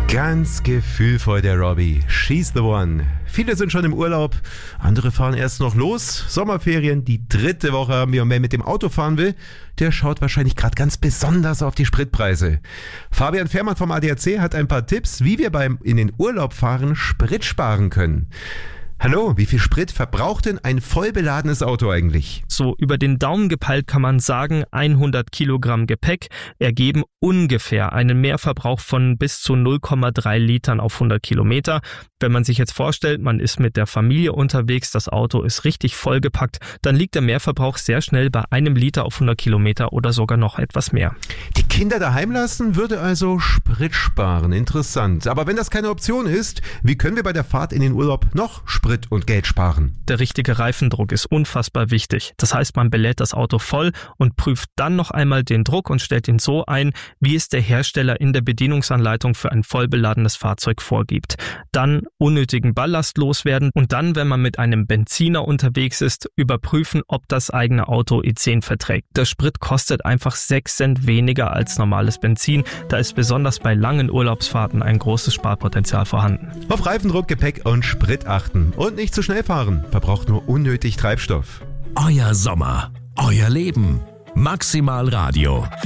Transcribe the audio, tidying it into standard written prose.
Ganz gefühlvoll der Robbie. She's the one. Viele sind schon im Urlaub, andere fahren erst noch los. Sommerferien, die 3. Woche haben wir und wer mit dem Auto fahren will, der schaut wahrscheinlich gerade ganz besonders auf die Spritpreise. Fabian Fährmann vom ADAC hat ein paar Tipps, wie wir beim in den Urlaub fahren Sprit sparen können. Hallo, wie viel Sprit verbraucht denn ein voll beladenes Auto eigentlich? So über den Daumen gepeilt kann man sagen, 100 Kilogramm Gepäck ergeben ungefähr einen Mehrverbrauch von bis zu 0,3 Litern auf 100 Kilometer. Wenn man sich jetzt vorstellt, man ist mit der Familie unterwegs, das Auto ist richtig vollgepackt, dann liegt der Mehrverbrauch sehr schnell bei 1 Liter auf 100 Kilometer oder sogar noch etwas mehr. Die Kinder daheim lassen würde also Sprit sparen. Interessant. Aber wenn das keine Option ist, wie können wir bei der Fahrt in den Urlaub noch Sprit und Geld sparen? Der richtige Reifendruck ist unfassbar wichtig. Das heißt, man belädt das Auto voll und prüft dann noch einmal den Druck und stellt ihn so ein, wie es der Hersteller in der Bedienungsanleitung für ein vollbeladenes Fahrzeug vorgibt. Dann unnötigen Ballast loswerden und dann, wenn man mit einem Benziner unterwegs ist, überprüfen, ob das eigene Auto E10 verträgt. Der Sprit kostet einfach 6 Cent weniger als normales Benzin. Da ist besonders bei langen Urlaubsfahrten ein großes Sparpotenzial vorhanden. Auf Reifendruck, Gepäck und Sprit achten. Und nicht zu schnell fahren. Verbraucht nur unnötig Treibstoff. Euer Sommer, euer Leben. Maximal Radio.